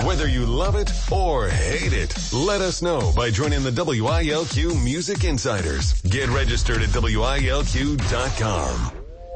Whether you love it or hate it, let us know by joining the WILQ Music Insiders. Get registered at WILQ.com.